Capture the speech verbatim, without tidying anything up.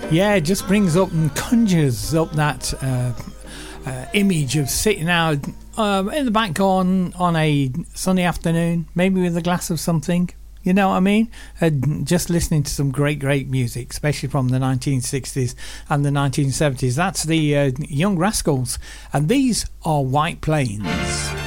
Yeah, it just brings up and conjures up that uh, uh, image of sitting out uh, in the back garden on a sunny afternoon, maybe with a glass of something. You know what I mean? Uh, just listening to some great, great music, especially from the nineteen sixties and the nineteen seventies. That's the uh, Young Rascals, and these are White Plains.